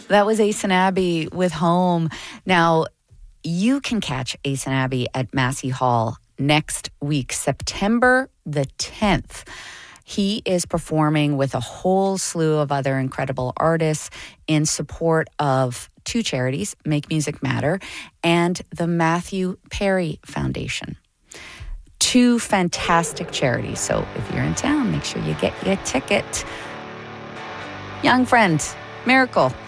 That was Ace and Abby with Home. Now, you can catch Ace and Abby at Massey Hall next week, September the 10th. He is performing with a whole slew of other incredible artists in support of two charities, Make Music Matter and the Matthew Perry Foundation. Two fantastic charities. So if you're in town, make sure you get your ticket. Young friend, Miracle.